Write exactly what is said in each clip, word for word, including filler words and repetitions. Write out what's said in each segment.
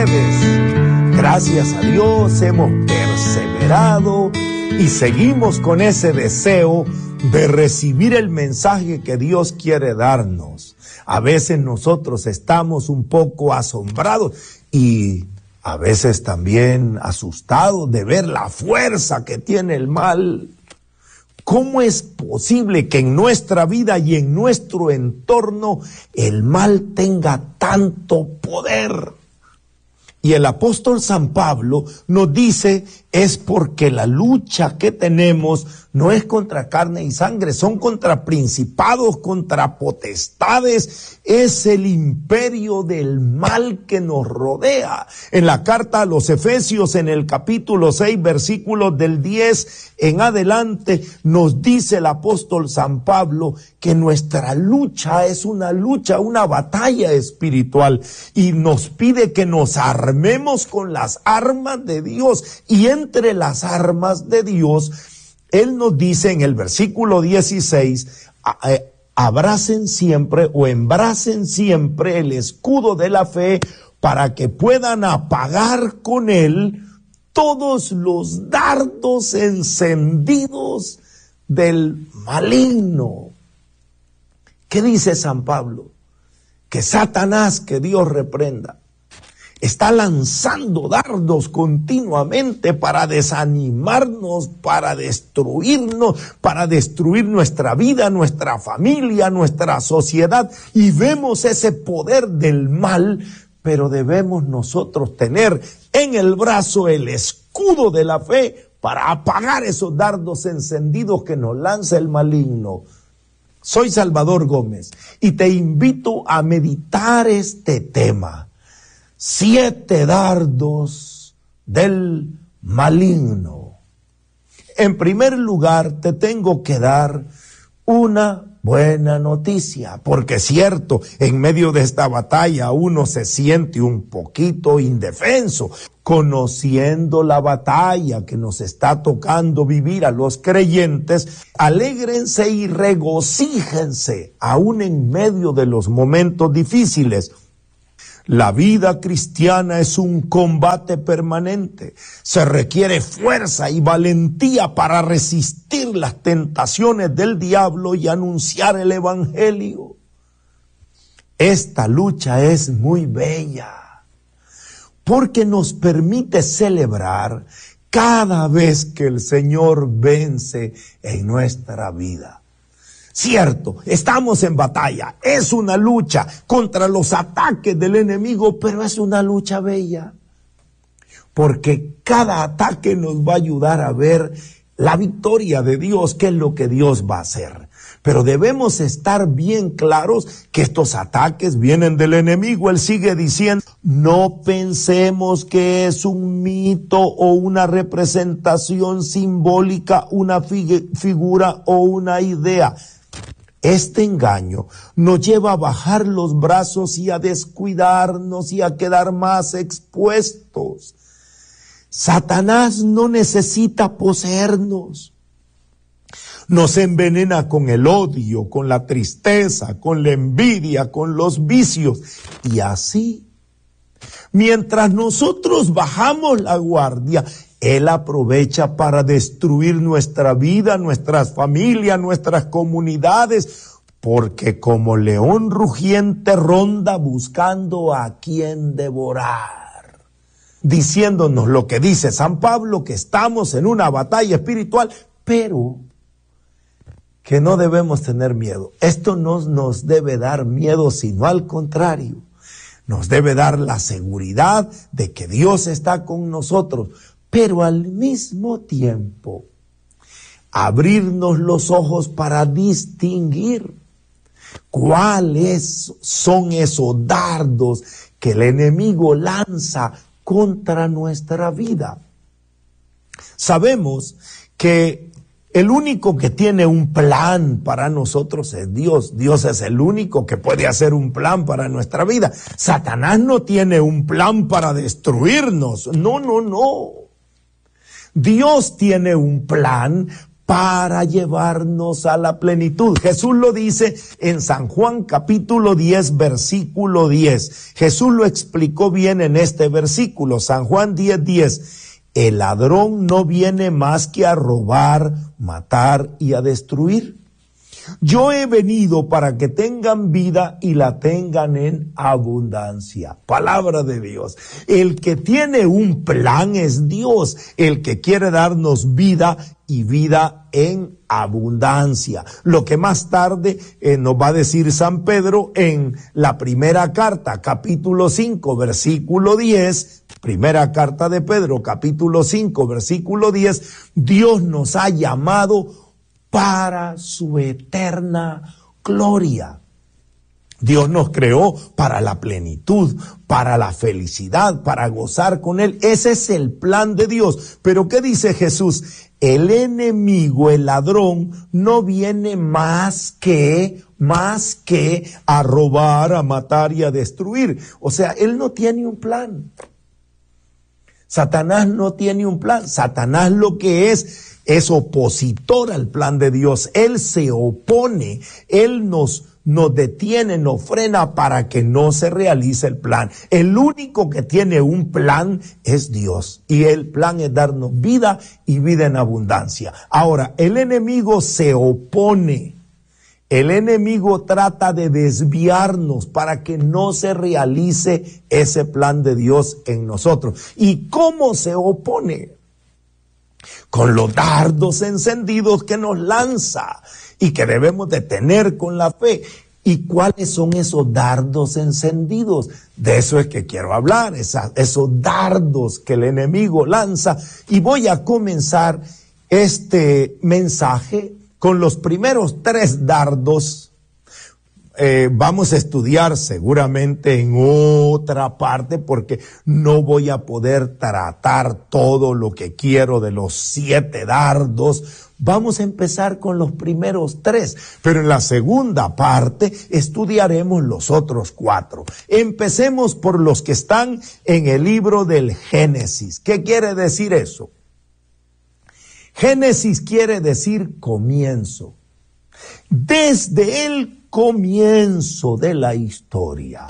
jueves. Gracias a Dios hemos perseverado y seguimos con ese deseo de recibir el mensaje que Dios quiere darnos. A veces nosotros estamos un poco asombrados y a veces también asustados de ver la fuerza que tiene el mal. ¿Cómo es posible que en nuestra vida y en nuestro entorno el mal tenga tanto poder? Y el apóstol San Pablo nos dice, es porque la lucha que tenemos no es contra carne y sangre, son contra principados, contra potestades, es el imperio del mal que nos rodea. En la carta a los Efesios, en el capítulo seis, versículos del diez en adelante, nos dice el apóstol San Pablo que nuestra lucha es una lucha, una batalla espiritual, y nos pide que nos armemos con las armas de Dios, y entre las armas de Dios, Él nos dice en el versículo dieciséis, abracen siempre o embracen siempre el escudo de la fe para que puedan apagar con él todos los dardos encendidos del maligno. ¿Qué dice San Pablo? Que Satanás, que Dios reprenda, está lanzando dardos continuamente para desanimarnos, para destruirnos, para destruir nuestra vida, nuestra familia, nuestra sociedad. Y vemos ese poder del mal, pero debemos nosotros tener en el brazo el escudo de la fe para apagar esos dardos encendidos que nos lanza el maligno. Soy Salvador Gómez y te invito a meditar este tema. Siete dardos del maligno. En primer lugar, te tengo que dar una buena noticia, porque es cierto, en medio de esta batalla uno se siente un poquito indefenso, conociendo la batalla que nos está tocando vivir a los creyentes. Alégrense y regocíjense, aún en medio de los momentos difíciles. La vida cristiana es un combate permanente. Se requiere fuerza y valentía para resistir las tentaciones del diablo y anunciar el evangelio. Esta lucha es muy bella porque nos permite celebrar cada vez que el Señor vence en nuestra vida. Cierto, estamos en batalla, es una lucha contra los ataques del enemigo, pero es una lucha bella, porque cada ataque nos va a ayudar a ver la victoria de Dios, qué es lo que Dios va a hacer. Pero debemos estar bien claros que estos ataques vienen del enemigo. Él sigue diciendo, no pensemos que es un mito o una representación simbólica, una fig- figura o una idea. Este engaño nos lleva a bajar los brazos y a descuidarnos y a quedar más expuestos. Satanás no necesita poseernos. Nos envenena con el odio, con la tristeza, con la envidia, con los vicios. Y así, mientras nosotros bajamos la guardia, Él aprovecha para destruir nuestra vida, nuestras familias, nuestras comunidades, porque como león rugiente ronda buscando a quien devorar. Diciéndonos lo que dice San Pablo, que estamos en una batalla espiritual, pero que no debemos tener miedo. Esto no nos debe dar miedo, sino al contrario. Nos debe dar la seguridad de que Dios está con nosotros, pero al mismo tiempo abrirnos los ojos para distinguir cuáles son esos dardos que el enemigo lanza contra nuestra vida. Sabemos que el único que tiene un plan para nosotros es Dios. Dios es el único que puede hacer un plan para nuestra vida. Satanás no tiene un plan para destruirnos. No, no, no. Dios tiene un plan para llevarnos a la plenitud. Jesús lo dice en San Juan capítulo diez, versículo diez. Jesús lo explicó bien en este versículo, San Juan diez, diez. El ladrón no viene más que a robar, matar y a destruir. Yo he venido para que tengan vida y la tengan en abundancia. Palabra de Dios. El que tiene un plan es Dios, el que quiere darnos vida y vida en abundancia. Lo que más tarde eh, nos va a decir San Pedro en la primera carta, capítulo cinco, versículo diez. Primera carta de Pedro, capítulo cinco, versículo diez. Dios nos ha llamado para su eterna gloria. Dios nos creó para la plenitud, para la felicidad, para gozar con Él. Ese es el plan de Dios. Pero ¿qué dice Jesús? El enemigo, el ladrón, no viene más que, más que a robar, a matar y a destruir. O sea, Él no tiene un plan. Satanás no tiene un plan. Satanás lo que es es opositor al plan de Dios. Él se opone, Él nos, nos detiene, nos frena para que no se realice el plan. El único que tiene un plan es Dios, y el plan es darnos vida y vida en abundancia. Ahora, el enemigo se opone. El enemigo trata de desviarnos para que no se realice ese plan de Dios en nosotros. ¿Y cómo se opone? Con los dardos encendidos que nos lanza y que debemos de tener con la fe. ¿Y cuáles son esos dardos encendidos? De eso es que quiero hablar, esa, esos dardos que el enemigo lanza. Y voy a comenzar este mensaje con los primeros tres dardos. Eh, vamos a estudiar seguramente en otra parte porque no voy a poder tratar todo lo que quiero de los siete dardos. Vamos a empezar con los primeros tres, pero en la segunda parte estudiaremos los otros cuatro. Empecemos por los que están en el libro del Génesis. ¿Qué quiere decir eso? Génesis quiere decir comienzo. Desde el comienzo de la historia,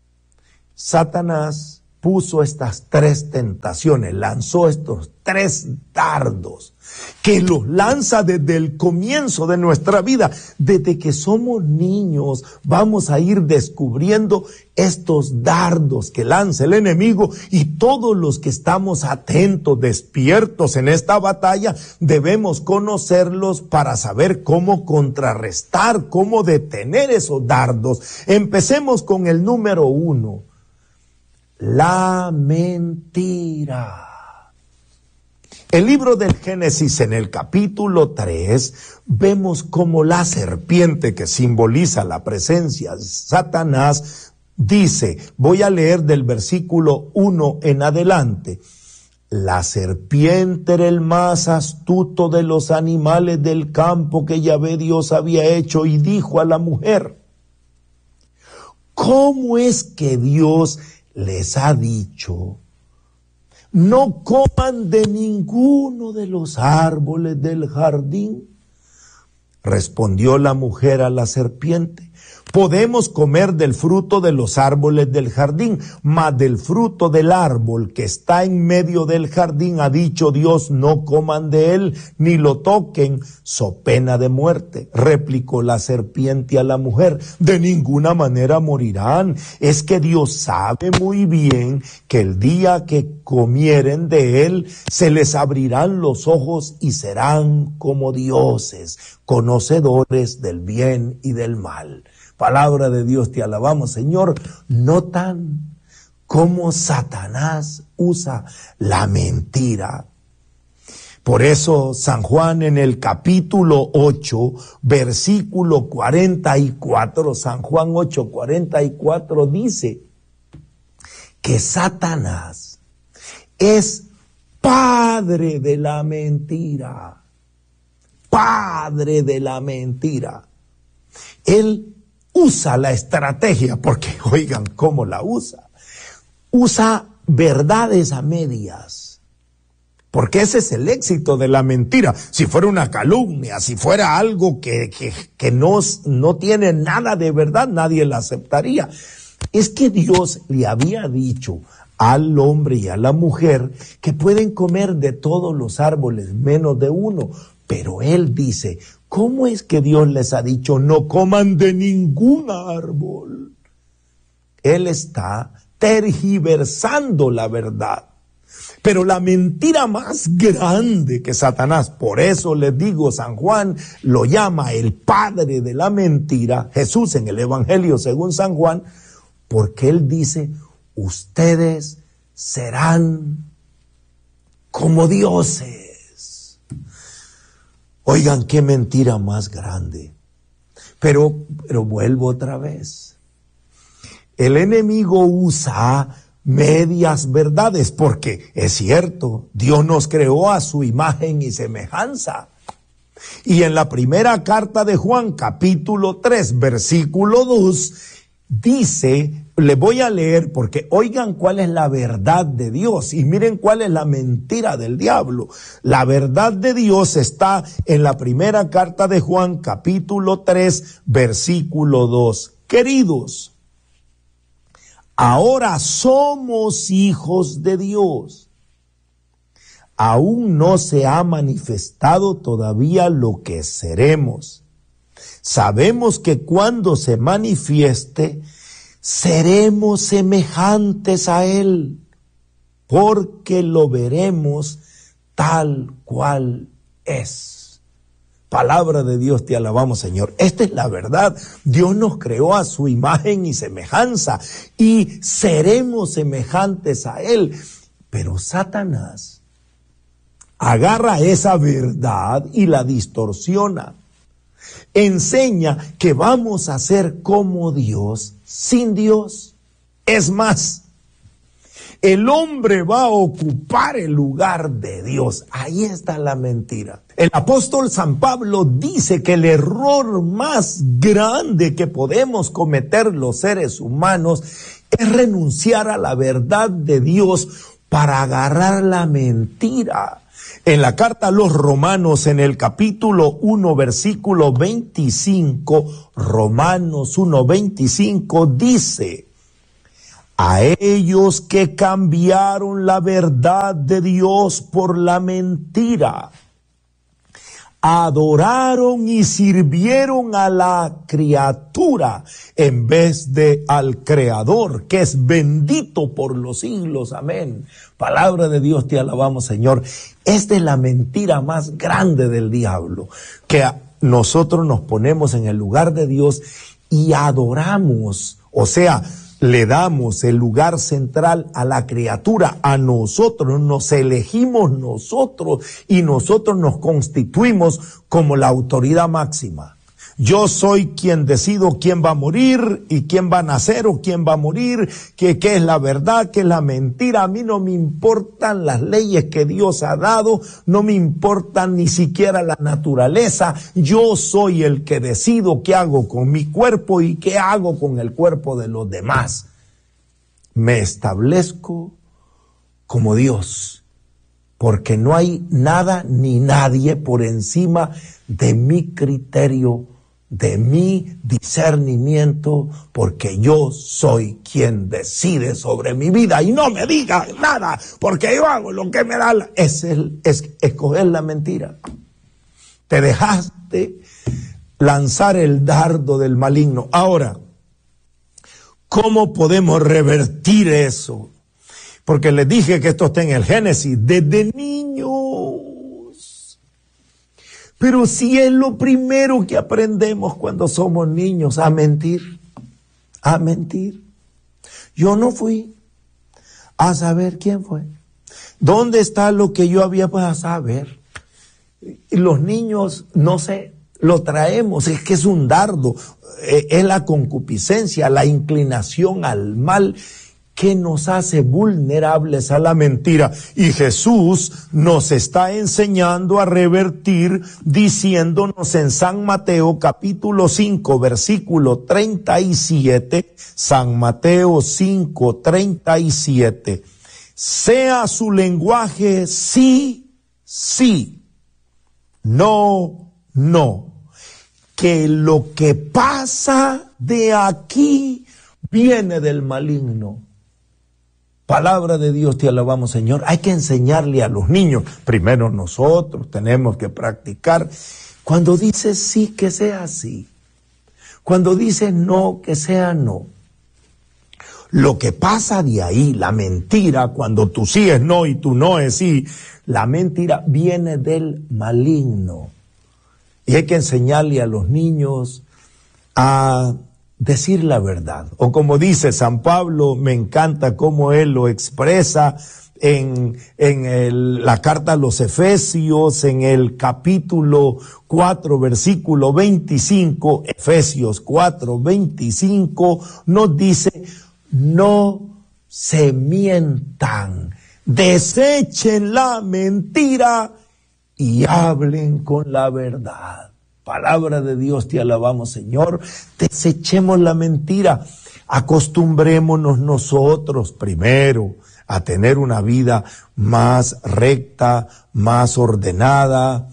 Satanás puso estas tres tentaciones, lanzó estos tres dardos, que los lanza desde el comienzo de nuestra vida. Desde que somos niños vamos a ir descubriendo estos dardos que lanza el enemigo, y todos los que estamos atentos, despiertos en esta batalla, debemos conocerlos para saber cómo contrarrestar, cómo detener esos dardos. Empecemos con el número uno. La mentira. El libro del Génesis, en el capítulo tres, vemos cómo la serpiente, que simboliza la presencia de Satanás, dice, voy a leer del versículo uno en adelante: la serpiente era el más astuto de los animales del campo que Yahvé Dios había hecho, y dijo a la mujer: ¿cómo es que Dios les ha dicho, no coman de ninguno de los árboles del jardín? Respondió la mujer a la serpiente: podemos comer del fruto de los árboles del jardín, mas del fruto del árbol que está en medio del jardín ha dicho Dios, no coman de él, ni lo toquen, so pena de muerte. Replicó la serpiente a la mujer: de ninguna manera morirán. Es que Dios sabe muy bien que el día que comieren de él, se les abrirán los ojos y serán como dioses, conocedores del bien y del mal. Palabra de Dios, te alabamos, Señor. Notan cómo Satanás usa la mentira. Por eso San Juan, en el capítulo ocho, versículo cuarenta y cuatro, San Juan ocho, cuarenta y cuatro, dice que Satanás es padre de la mentira. Padre de la mentira. Él usa la estrategia, porque oigan cómo la usa. Usa verdades a medias Porque ese es el éxito de la mentira. Si fuera una calumnia, si fuera algo que, que, que no, no tiene nada de verdad, nadie la aceptaría. Es que Dios le había dicho al hombre y a la mujer que pueden comer de todos los árboles menos de uno. Pero él dice, ¿cómo es que Dios les ha dicho no coman de ningún árbol? Él está tergiversando la verdad. Pero la mentira más grande que Satanás, por eso les digo, San Juan lo llama el padre de la mentira, Jesús en el Evangelio según San Juan, porque él dice, ustedes serán como dioses. Oigan, qué mentira más grande. Pero, pero vuelvo otra vez. El enemigo usa medias verdades, porque es cierto, Dios nos creó a su imagen y semejanza. Y en la primera carta de Juan, capítulo tres, versículo dos, dice, le voy a leer porque oigan cuál es la verdad de Dios y miren cuál es la mentira del diablo. La verdad de Dios está en la primera carta de Juan, capítulo tres, versículo dos. Queridos, ahora somos hijos de Dios. Aún no se ha manifestado todavía lo que seremos. Sabemos que cuando se manifieste, seremos semejantes a Él, porque lo veremos tal cual es. Palabra de Dios, te alabamos, Señor. Esta es la verdad. Dios nos creó a su imagen y semejanza y seremos semejantes a Él. Pero Satanás agarra esa verdad y la distorsiona. Enseña que vamos a ser como Dios sin Dios. Es más, el hombre va a ocupar el lugar de Dios. Ahí está la mentira. El apóstol San Pablo dice que el error más grande que podemos cometer los seres humanos es renunciar a la verdad de Dios para agarrar la mentira. En la carta a los Romanos, en el capítulo uno, versículo veinticinco, Romanos uno, veinticinco, dice, a ellos que cambiaron la verdad de Dios por la mentira, adoraron y sirvieron a la criatura en vez de al Creador, que es bendito por los siglos. Amén. Palabra de Dios, te alabamos, Señor. Esta es la mentira más grande del diablo, que nosotros nos ponemos en el lugar de Dios y adoramos, o sea, le damos el lugar central a la criatura, a nosotros, nos elegimos nosotros y nosotros nos constituimos como la autoridad máxima. Yo soy quien decido quién va a morir y quién va a nacer o quién va a morir, que qué es la verdad, qué es la mentira. A mí no me importan las leyes que Dios ha dado, no me importan ni siquiera la naturaleza. Yo soy el que decido qué hago con mi cuerpo y qué hago con el cuerpo de los demás. Me establezco como Dios, porque no hay nada ni nadie por encima de mi criterio, de mi discernimiento, porque yo soy quien decide sobre mi vida y no me diga nada, porque yo hago lo que me da la... es, el, es escoger la mentira. Te dejaste lanzar el dardo del maligno. Ahora, ¿cómo podemos revertir eso? Porque les dije que esto está en el Génesis, desde niños. Pero si es lo primero que aprendemos cuando somos niños, a mentir, a mentir. Yo no fui a saber quién fue. ¿Dónde está lo que yo había para saber? Y los niños, no sé, lo traemos, es que es un dardo, es la concupiscencia, la inclinación al mal, que nos hace vulnerables a la mentira. Y Jesús nos está enseñando a revertir, diciéndonos en San Mateo capítulo cinco, versículo treinta y siete, San Mateo cinco, treinta y siete, sea su lenguaje sí sí, no, no. Que lo que pasa de aquí viene del maligno. Palabra de Dios, te alabamos, Señor. Hay que enseñarle a los niños. Primero nosotros tenemos que practicar. Cuando dice sí, que sea sí. Cuando dice no, que sea no. Lo que pasa de ahí, la mentira, cuando tu sí es no y tu no es sí, la mentira viene del maligno. Y hay que enseñarle a los niños a decir la verdad. O como dice San Pablo, me encanta cómo él lo expresa en, en el, la carta a los Efesios, en el capítulo cuatro, versículo veinticinco, Efesios cuatro, veinticinco, nos dice, no se mientan, desechen la mentira y hablen con la verdad. Palabra de Dios, te alabamos, Señor. Desechemos la mentira. Acostumbrémonos nosotros primero a tener una vida más recta, más ordenada,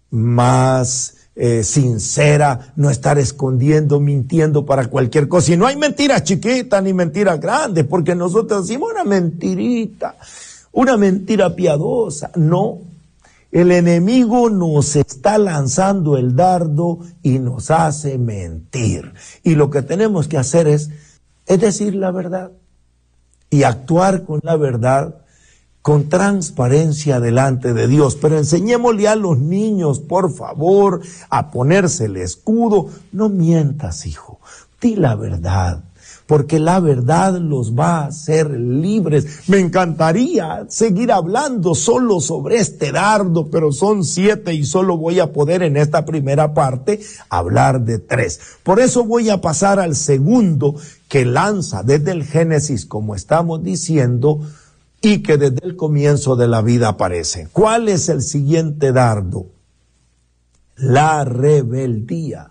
más eh, sincera, no estar escondiendo, mintiendo para cualquier cosa. Y no hay mentiras chiquitas ni mentiras grandes, porque nosotros decimos una mentirita, una mentira piadosa. No. El enemigo nos está lanzando el dardo y nos hace mentir. Y lo que tenemos que hacer es, es decir la verdad y actuar con la verdad, con transparencia delante de Dios. Pero enseñémosle a los niños, por favor, a ponerse el escudo. No mientas, hijo, di la verdad, porque la verdad los va a hacer libres. Me encantaría seguir hablando solo sobre este dardo, pero son siete y solo voy a poder en esta primera parte hablar de tres. Por eso voy a pasar al segundo, que lanza desde el Génesis, como estamos diciendo, y que desde el comienzo de la vida aparece. ¿Cuál es el siguiente dardo? La rebeldía.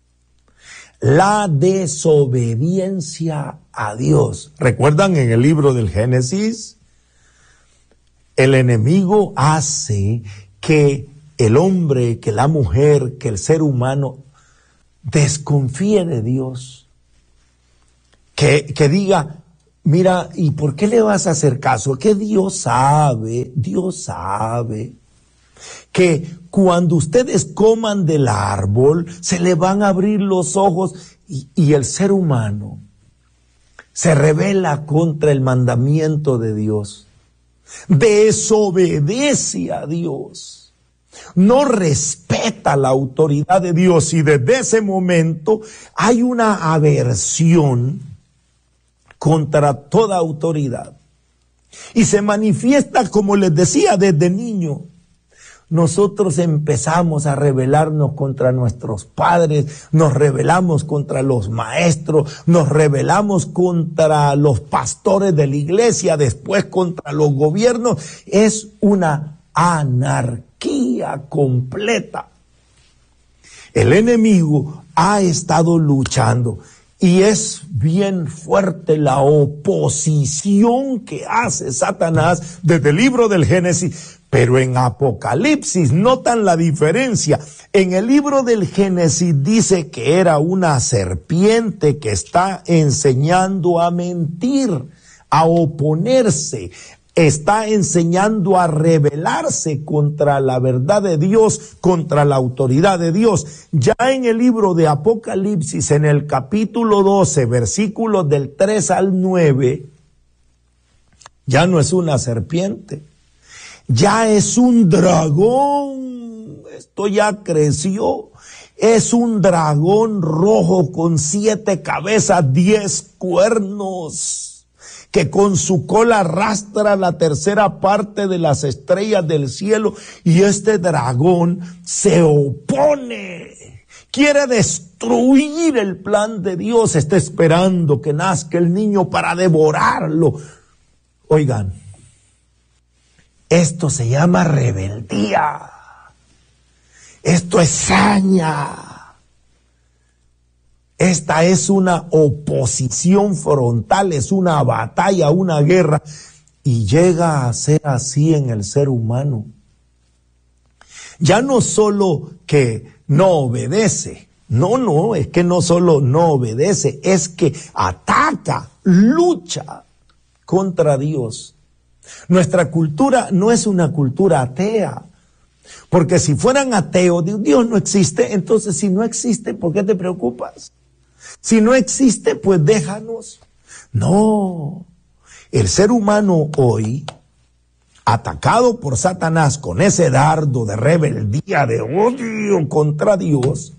La desobediencia a Dios. ¿Recuerdan en el libro del Génesis? El enemigo hace que el hombre, que la mujer, que el ser humano desconfíe de Dios. Que, que diga, mira, ¿y por qué le vas a hacer caso? Que Dios sabe, Dios sabe que cuando ustedes coman del árbol, se le van a abrir los ojos y, y el ser humano se rebela contra el mandamiento de Dios, desobedece a Dios, no respeta la autoridad de Dios y desde ese momento hay una aversión contra toda autoridad y se manifiesta, como les decía, desde niño. Nosotros empezamos a rebelarnos contra nuestros padres, nos rebelamos contra los maestros, nos rebelamos contra los pastores de la iglesia, después contra los gobiernos. Es una anarquía completa. El enemigo ha estado luchando y es bien fuerte la oposición que hace Satanás desde el libro del Génesis. Pero en Apocalipsis notan la diferencia. En el libro del Génesis dice que era una serpiente que está enseñando a mentir, a oponerse, está enseñando a rebelarse contra la verdad de Dios, contra la autoridad de Dios. Ya en el libro de Apocalipsis, en el capítulo doce, versículos del tres al nueve, ya no es una serpiente. Ya es un dragón, esto ya creció, es un dragón rojo con siete cabezas, diez cuernos, que con su cola arrastra la tercera parte de las estrellas del cielo, y este dragón se opone, quiere destruir el plan de Dios, está esperando que nazca el niño para devorarlo. Oigan, esto se llama rebeldía. Esto es saña. Esta es una oposición frontal, es una batalla, una guerra. Y llega a ser así en el ser humano. Ya no solo que no obedece, no, no, es que no solo no obedece, es que ataca, lucha contra Dios. Nuestra cultura no es una cultura atea, porque si fueran ateos, Dios no existe, entonces si no existe, ¿por qué te preocupas? Si no existe, pues déjanos. No, el ser humano hoy, atacado por Satanás con ese dardo de rebeldía, de odio contra Dios,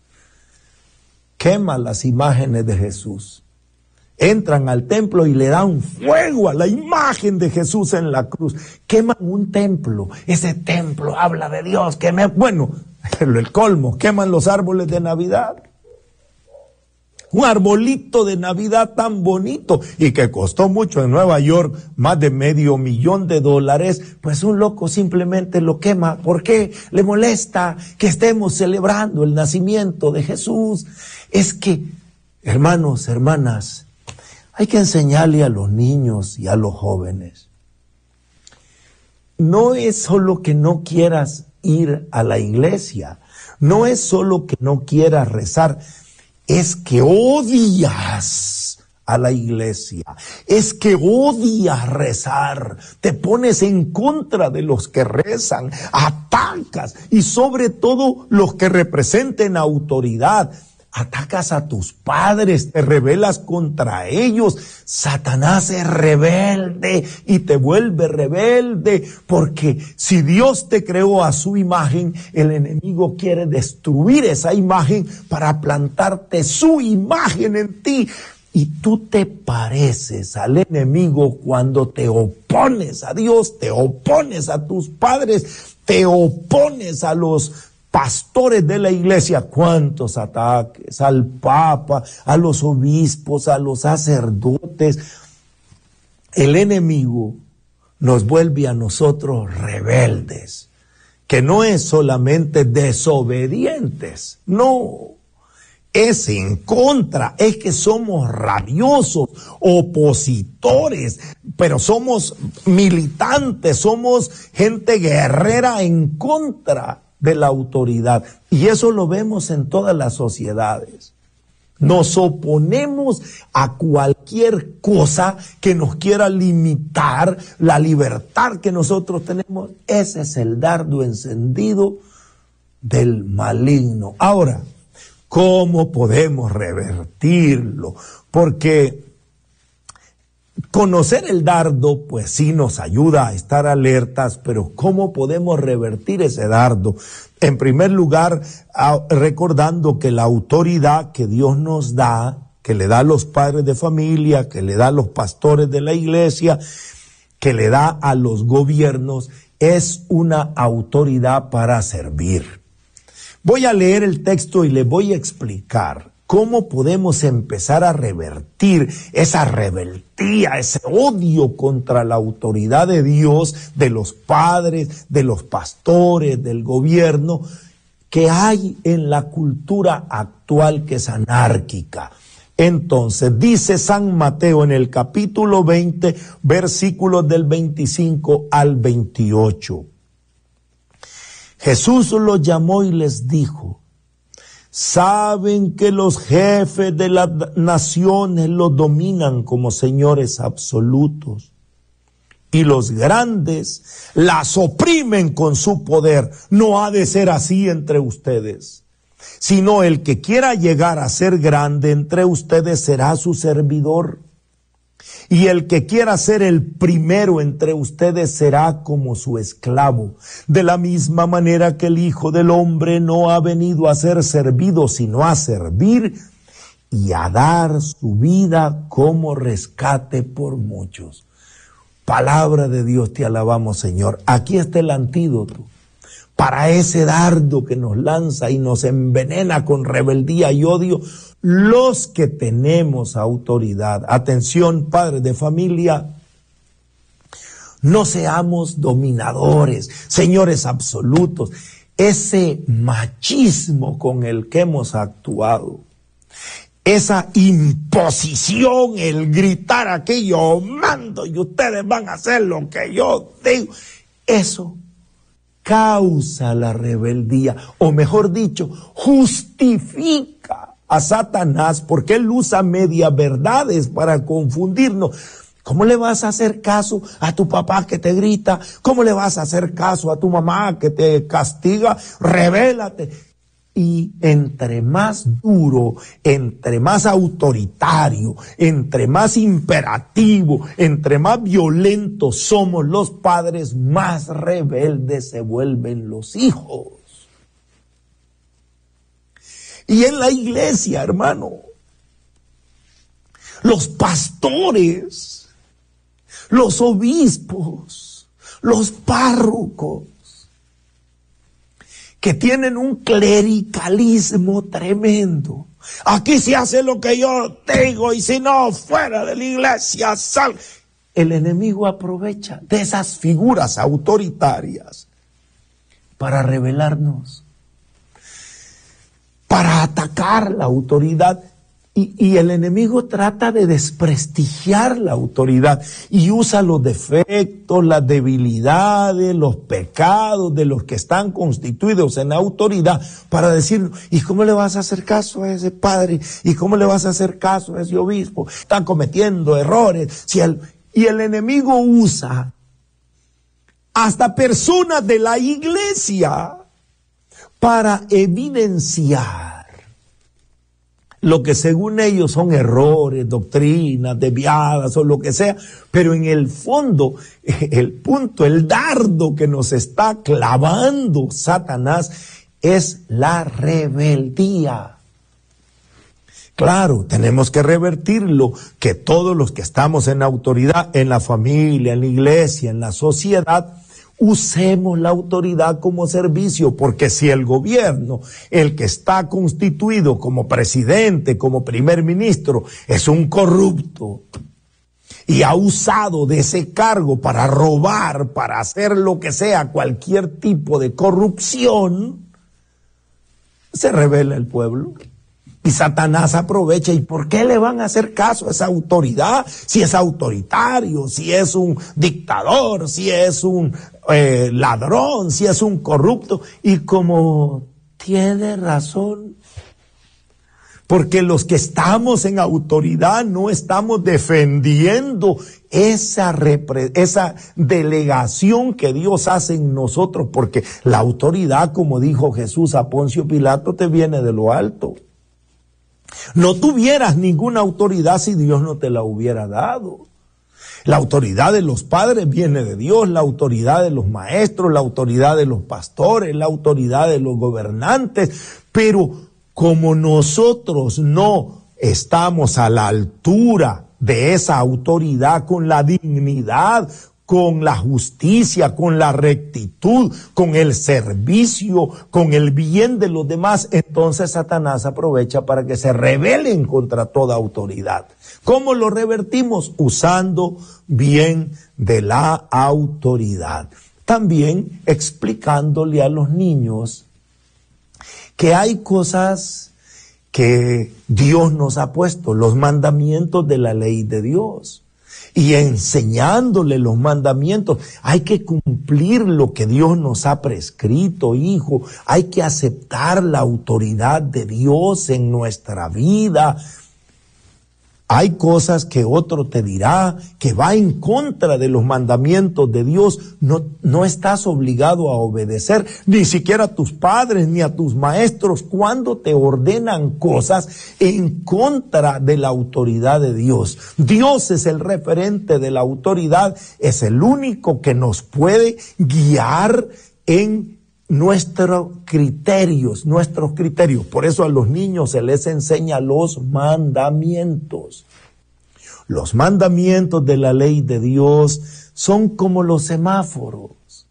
quema las imágenes de Jesús. Entran al templo y le dan fuego a la imagen de Jesús en la cruz. Queman un templo. Ese templo habla de Dios. Que me... Bueno, el colmo, queman los árboles de Navidad. Un arbolito de Navidad tan bonito y que costó mucho en Nueva York, más de medio millón de dólares, pues un loco simplemente lo quema. ¿Por qué? Le molesta que estemos celebrando el nacimiento de Jesús. Es que, hermanos, hermanas, hay que enseñarle a los niños y a los jóvenes. No es solo que no quieras ir a la iglesia, no es solo que no quieras rezar, es que odias a la iglesia, es que odias rezar, te pones en contra de los que rezan, atacas y sobre todo los que representen autoridad. Atacas a tus padres, te rebelas contra ellos. Satanás es rebelde y te vuelve rebelde, porque si Dios te creó a su imagen, el enemigo quiere destruir esa imagen para plantarte su imagen en ti. Y tú te pareces al enemigo cuando te opones a Dios, te opones a tus padres, te opones a los pastores de la iglesia. Cuántos ataques al Papa, a los obispos, a los sacerdotes. El enemigo nos vuelve a nosotros rebeldes, que no es solamente desobedientes, no, es en contra, es que somos rabiosos, opositores, pero somos militantes, somos gente guerrera en contra de la autoridad. Y eso lo vemos en todas las sociedades. Nos oponemos a cualquier cosa que nos quiera limitar la libertad que nosotros tenemos. Ese es el dardo encendido del maligno. Ahora, ¿cómo podemos revertirlo? Porque conocer el dardo, pues sí nos ayuda a estar alertas, pero ¿cómo podemos revertir ese dardo? En primer lugar, recordando que la autoridad que Dios nos da, que le da a los padres de familia, que le da a los pastores de la iglesia, que le da a los gobiernos, es una autoridad para servir. Voy a leer el texto y le voy a explicar cómo podemos empezar a revertir esa rebeldía, ese odio contra la autoridad de Dios, de los padres, de los pastores, del gobierno, que hay en la cultura actual, que es anárquica. Entonces, dice San Mateo en el capítulo veinte, versículos del veinticinco al veintiocho. Jesús los llamó y les dijo: saben que los jefes de las naciones los dominan como señores absolutos, y los grandes las oprimen con su poder. No ha de ser así entre ustedes, sino el que quiera llegar a ser grande entre ustedes será su servidor, y el que quiera ser el primero entre ustedes será como su esclavo. De la misma manera que el Hijo del Hombre no ha venido a ser servido, sino a servir y a dar su vida como rescate por muchos. Palabra de Dios, te alabamos, Señor. Aquí está el antídoto para ese dardo que nos lanza y nos envenena con rebeldía y odio, los que tenemos autoridad. Atención, padres de familia, no seamos dominadores, señores absolutos. Ese machismo con el que hemos actuado, esa imposición, el gritar aquí yo, yo mando y ustedes van a hacer lo que yo digo, eso causa la rebeldía, o mejor dicho, justifica a Satanás, porque él usa medias verdades para confundirnos. ¿Cómo le vas a hacer caso a tu papá que te grita? ¿Cómo le vas a hacer caso a tu mamá que te castiga? Revélate. Y entre más duro, entre más autoritario, entre más imperativo, entre más violentos somos los padres, más rebeldes se vuelven los hijos. Y en la iglesia, hermano, los pastores, los obispos, los párrocos, que tienen un clericalismo tremendo. Aquí se hace lo que yo digo y si no, fuera de la iglesia, sal. El enemigo aprovecha de esas figuras autoritarias para rebelarnos, para atacar la autoridad. Y, y el enemigo trata de desprestigiar la autoridad y usa los defectos, las debilidades, los pecados de los que están constituidos en autoridad para decir, ¿y cómo le vas a hacer caso a ese padre? ¿Y cómo le vas a hacer caso a ese obispo? Están cometiendo errores. Si el, y el enemigo usa hasta personas de la iglesia para evidenciar lo que según ellos son errores, doctrinas desviadas o lo que sea, pero en el fondo, el punto, el dardo que nos está clavando Satanás es la rebeldía. Claro, tenemos que revertirlo, que todos los que estamos en autoridad, en la familia, en la iglesia, en la sociedad, usemos la autoridad como servicio, porque si el gobierno, el que está constituido como presidente, como primer ministro, es un corrupto y ha usado de ese cargo para robar, para hacer lo que sea, cualquier tipo de corrupción, se rebela el pueblo. Y Satanás aprovecha. ¿Y por qué le van a hacer caso a esa autoridad? Si es autoritario, si es un dictador, si es un eh, ladrón, si es un corrupto. Y como tiene razón, porque los que estamos en autoridad no estamos defendiendo esa, repre- esa delegación que Dios hace en nosotros, porque la autoridad, como dijo Jesús a Poncio Pilato, te viene de lo alto. No tuvieras ninguna autoridad si Dios no te la hubiera dado. La autoridad de los padres viene de Dios, la autoridad de los maestros, la autoridad de los pastores, la autoridad de los gobernantes, pero como nosotros no estamos a la altura de esa autoridad con la dignidad, con la justicia, con la rectitud, con el servicio, con el bien de los demás, entonces Satanás aprovecha para que se rebelen contra toda autoridad. ¿Cómo lo revertimos? Usando bien de la autoridad. También explicándole a los niños que hay cosas que Dios nos ha puesto, los mandamientos de la ley de Dios. Y enseñándole los mandamientos, hay que cumplir lo que Dios nos ha prescrito, hijo. Hay que aceptar la autoridad de Dios en nuestra vida. Hay cosas que otro te dirá que va en contra de los mandamientos de Dios. No, no estás obligado a obedecer, ni siquiera a tus padres ni a tus maestros cuando te ordenan cosas en contra de la autoridad de Dios. Dios es el referente de la autoridad, es el único que nos puede guiar en nuestros criterios, nuestros criterios. Por eso a los niños se les enseña los mandamientos. Los mandamientos de la ley de Dios son como los semáforos.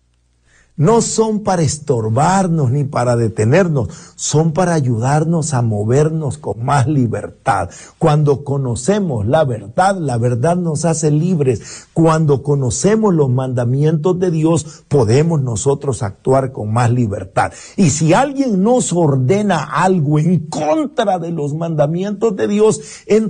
No son para estorbarnos ni para detenernos, son para ayudarnos a movernos con más libertad. Cuando conocemos la verdad, la verdad nos hace libres. Cuando conocemos los mandamientos de Dios, podemos nosotros actuar con más libertad. Y si alguien nos ordena algo en contra de los mandamientos de Dios,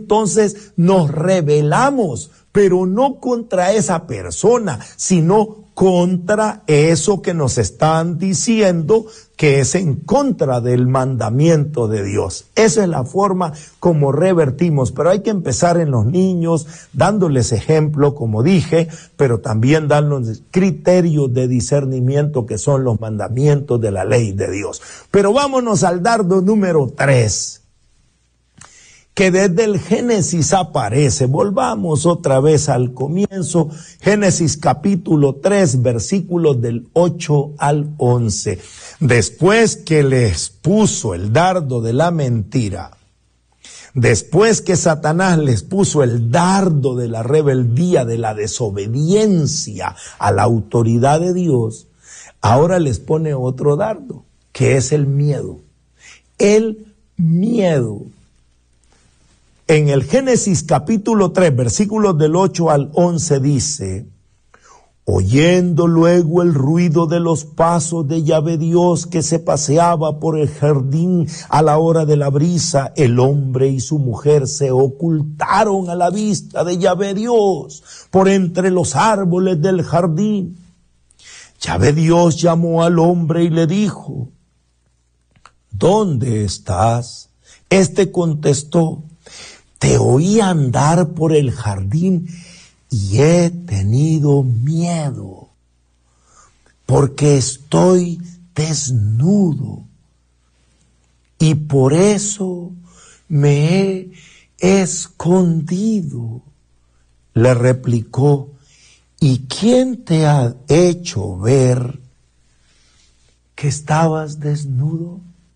entonces nos rebelamos, pero no contra esa persona, sino contra eso que nos están diciendo que es en contra del mandamiento de Dios. Esa es la forma como revertimos, pero hay que empezar en los niños, dándoles ejemplo, como dije, pero también dándoles criterios de discernimiento que son los mandamientos de la ley de Dios. Pero vámonos al dardo número tres, que desde el Génesis aparece. Volvamos otra vez al comienzo, Génesis capítulo tres, versículos del ocho al once. Después que les puso el dardo de la mentira, después que Satanás les puso el dardo de la rebeldía, de la desobediencia a la autoridad de Dios, ahora les pone otro dardo, que es el miedo. El miedo. En el Génesis capítulo tres, versículos del ocho al once dice: oyendo luego el ruido de los pasos de Yahvé Dios que se paseaba por el jardín a la hora de la brisa, el hombre y su mujer se ocultaron a la vista de Yahvé Dios por entre los árboles del jardín. Yahvé Dios llamó al hombre y le dijo: ¿dónde estás? Este contestó: te oí andar por el jardín y he tenido miedo, porque estoy desnudo y por eso me he escondido. Le replicó: ¿y quién te ha hecho ver que estabas desnudo?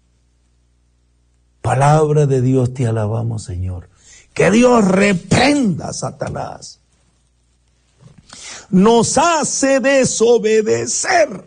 Palabra de Dios, te alabamos, Señor. Que Dios reprenda a Satanás. Nos hace desobedecer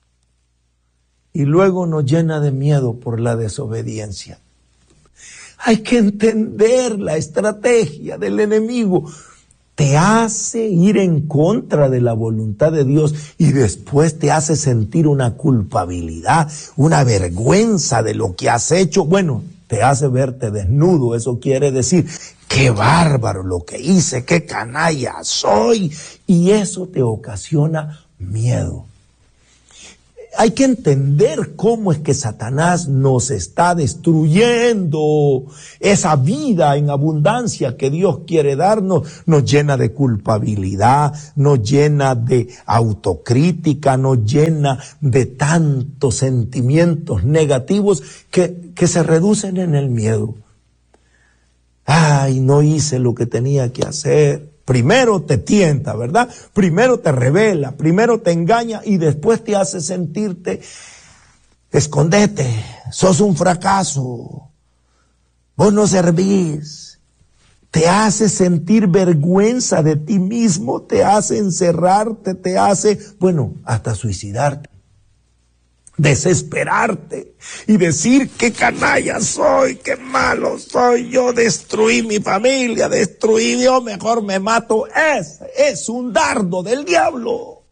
y luego nos llena de miedo por la desobediencia. Hay que entender la estrategia del enemigo. Te hace ir en contra de la voluntad de Dios y después te hace sentir una culpabilidad, una vergüenza de lo que has hecho. Bueno, te hace verte desnudo. Eso quiere decir: qué bárbaro lo que hice, qué canalla soy. Y eso te ocasiona miedo. Hay que entender cómo es que Satanás nos está destruyendo. Esa vida en abundancia que Dios quiere darnos nos llena de culpabilidad, nos llena de autocrítica, nos llena de tantos sentimientos negativos que, que se reducen en el miedo. Ay, no hice lo que tenía que hacer. Primero te tienta, ¿verdad? Primero te revela, primero te engaña y después te hace sentirte: escondete, sos un fracaso, vos no servís. Te hace sentir vergüenza de ti mismo, te hace encerrarte, te hace, bueno, hasta suicidarte. Desesperarte y decir: qué canalla soy, qué malo soy, yo destruí mi familia, destruí, yo mejor me mato. Es, es un dardo del diablo.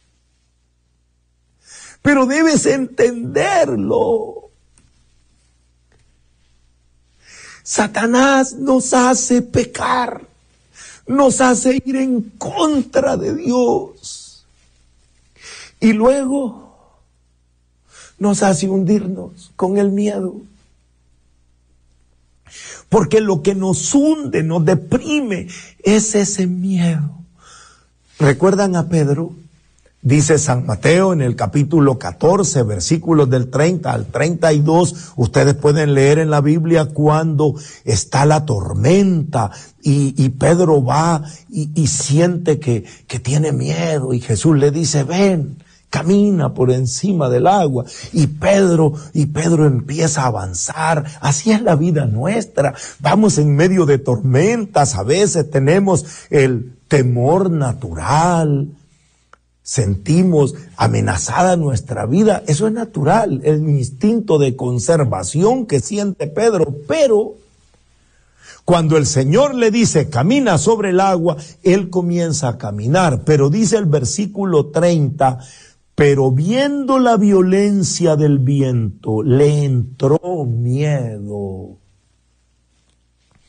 Pero debes entenderlo. Satanás nos hace pecar, nos hace ir en contra de Dios. Y luego nos hace hundirnos con el miedo. Porque lo que nos hunde, nos deprime, es ese miedo. ¿Recuerdan a Pedro? Dice San Mateo en el capítulo catorce, versículos del treinta al treinta y dos, ustedes pueden leer en la Biblia cuando está la tormenta y, y Pedro va y, y siente que, que tiene miedo y Jesús le dice: ven, camina por encima del agua. Y Pedro, y Pedro empieza a avanzar. Así es la vida nuestra. Vamos en medio de tormentas. A veces tenemos el temor natural. Sentimos amenazada nuestra vida. Eso es natural. El instinto de conservación que siente Pedro. Pero cuando el Señor le dice: camina sobre el agua, él comienza a caminar. Pero dice el versículo treinta: pero viendo la violencia del viento, le entró miedo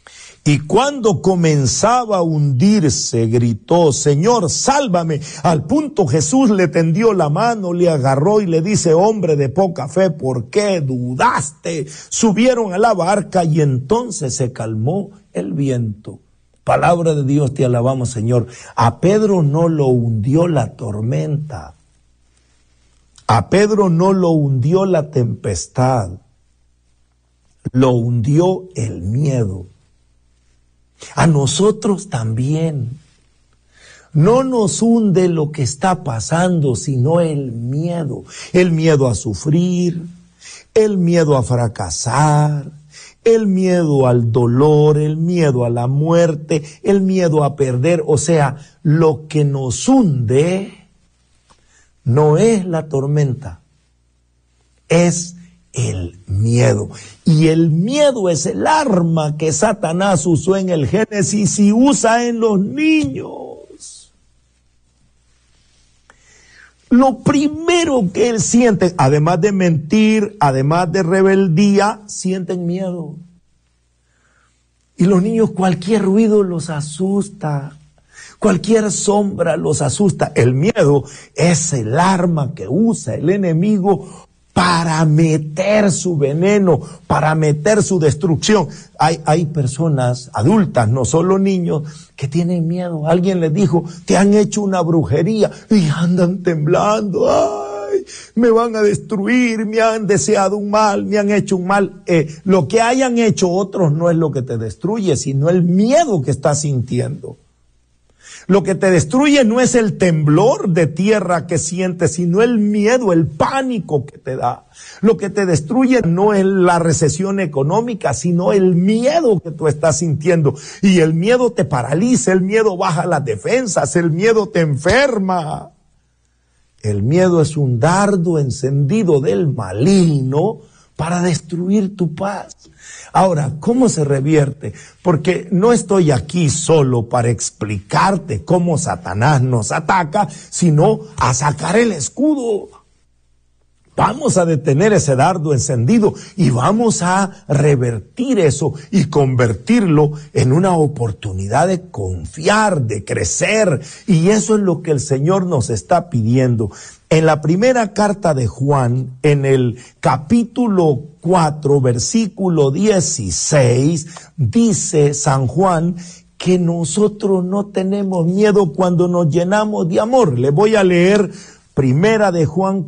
Y cuando comenzaba a hundirse, gritó, Señor, sálvame. Al punto Jesús le tendió la mano, le agarró y le dice, hombre de poca fe, ¿por qué dudaste? Subieron a la barca y entonces se calmó el viento. Palabra de Dios, te alabamos, Señor. A Pedro no lo hundió la tormenta. A Pedro no lo hundió la tempestad. Lo hundió el miedo. A nosotros también. No nos hunde lo que está pasando, sino el miedo. El miedo a sufrir, el miedo a fracasar, el miedo al dolor, el miedo a la muerte, el miedo a perder. O sea, lo que nos hunde no es la tormenta, es el miedo. Y el miedo es el arma que Satanás usó en el Génesis y usa en los niños. Lo primero que él siente, además de mentir, además de rebeldía, sienten miedo. Y los niños, cualquier ruido los asusta. Cualquier sombra los asusta. El miedo es el arma que usa el enemigo para meter su veneno, para meter su destrucción. Hay, hay personas adultas, no solo niños, que tienen miedo. Alguien les dijo, te han hecho una brujería y andan temblando. Ay, me van a destruir, me han deseado un mal, me han hecho un mal. Eh, lo que hayan hecho otros no es lo que te destruye, sino el miedo que estás sintiendo. Lo que te destruye no es el temblor de tierra que sientes, sino el miedo, el pánico que te da. Lo que te destruye no es la recesión económica, sino el miedo que tú estás sintiendo. Y el miedo te paraliza, el miedo baja las defensas, el miedo te enferma. El miedo es un dardo encendido del maligno para destruir tu paz. Ahora, ¿cómo se revierte? Porque no estoy aquí solo para explicarte cómo Satanás nos ataca, sino a sacar el escudo. Vamos a detener ese dardo encendido y vamos a revertir eso y convertirlo en una oportunidad de confiar, de crecer. Y eso es lo que el Señor nos está pidiendo. En la primera carta de Juan, en el capítulo cuatro, versículo dieciséis, dice San Juan que nosotros no tenemos miedo cuando nos llenamos de amor. Le voy a leer Primera de Juan